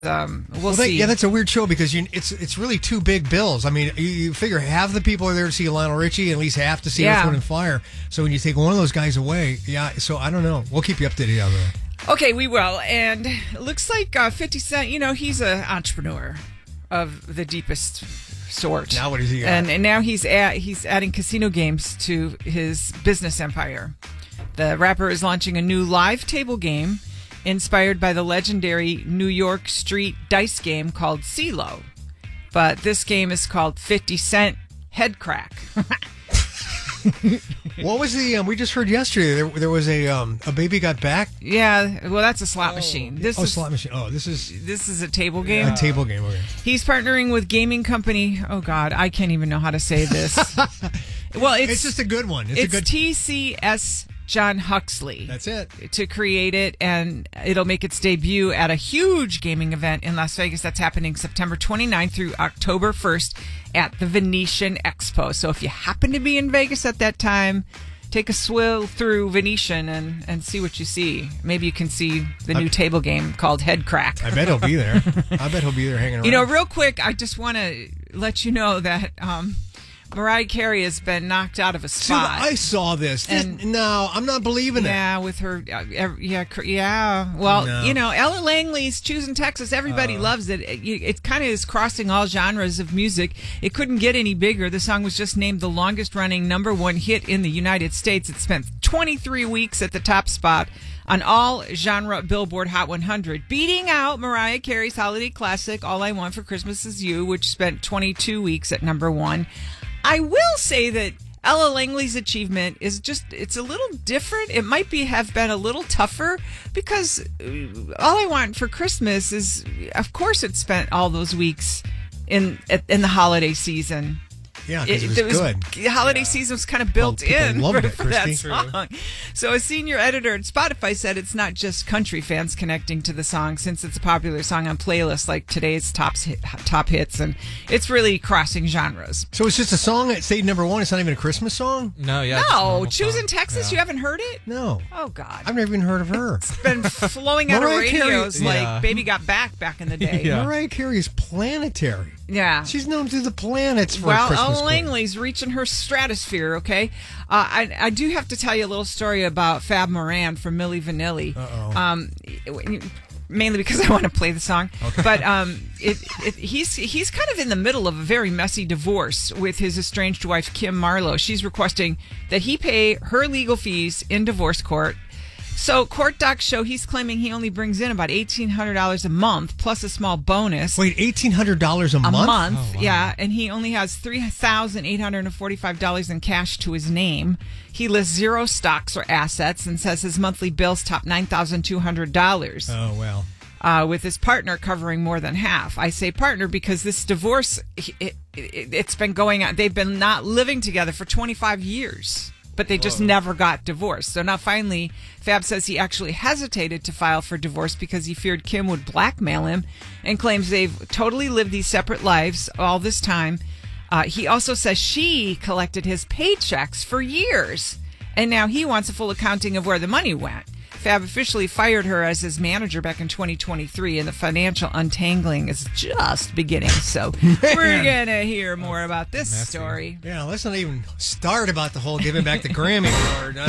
We'll see. Yeah, that's a weird show because it's really two big bills. I mean, you figure half the people are there to see Lionel Richie and at least half to see Earth, Wind & Fire. So when you take one of those guys away, so I don't know. We'll keep you updated on that. Okay, we will. And it looks like 50 Cent, he's an entrepreneur of the deepest sort. Now what does he got? And now he's adding casino games to his business empire. The rapper is launching a new live table game inspired by the legendary New York Street dice game called CeeLo. But this game is called 50 Cent Head Crack. What was we just heard yesterday there was a baby got back? Yeah, well that's a slot machine. Slot machine. Oh, this is a table game? A table game, okay. He's partnering with gaming company, oh God, I can't even know how to say this. Well, it's just a good one. It's TCS John Huxley. That's it. To create it, and it'll make its debut at a huge gaming event in Las Vegas that's happening September 29th through October 1st at the Venetian Expo. So if you happen to be in Vegas at that time, take a swill through Venetian and see what you see. Maybe you can see the new table game called Head Crack. I bet he'll be there. I bet he'll be there hanging around. Real quick, I just want to let you know that Mariah Carey has been knocked out of a spot. I saw this. No, I'm not believing it. Yeah, with her. Yeah. Well, no. Ella Langley's Choosing Texas. Everybody loves it. It kind of is crossing all genres of music. It couldn't get any bigger. The song was just named the longest-running #1 hit in the United States. It spent 23 weeks at the top spot on all genre Billboard Hot 100, beating out Mariah Carey's holiday classic, All I Want for Christmas Is You, which spent 22 weeks at #1. I will say that Ella Langley's achievement is it's a little different. It might have been a little tougher because All I Want for Christmas is, of course, it spent all those weeks in the holiday season. Yeah, because it was good. The holiday season was kind of built in for that song. So a senior editor at Spotify said it's not just country fans connecting to the song, since it's a popular song on playlists like today's top hits, and it's really crossing genres. So it's just a song that stayed #1. It's not even a Christmas song? No, Choosing Texas, you haven't heard it? No. Oh, God. I've never even heard of her. It's been flowing out of radios like Baby Got Back in the day. Mariah Carey is planetary. Yeah. She's known through the planets for Christmas. Ella Langley's reaching her stratosphere, okay? I do have to tell you a little story about Fab Moran from Milli Vanilli. Mainly because I want to play the song. Okay. But he's kind of in the middle of a very messy divorce with his estranged wife, Kim Marlowe. She's requesting that he pay her legal fees in divorce court. So court docs show he's claiming he only brings in about $1,800 a month plus a small bonus. Wait, $1,800 a month? A month, oh, wow. Yeah. And he only has $3,845 in cash to his name. He lists 0 stocks or assets and says his monthly bills top $9,200. Oh, well. With his partner covering more than half. I say partner because this divorce, it's been going on. They've been not living together for 25 years. But they just never got divorced. So now finally, Fab says he actually hesitated to file for divorce because he feared Kim would blackmail him, and claims they've totally lived these separate lives all this time. He also says she collected his paychecks for years, and now he wants a full accounting of where the money went. Fab officially fired her as his manager back in 2023, and the financial untangling is just beginning. So we're going to hear more about this story. Yeah, let's not even start about the whole giving back the Grammy Award.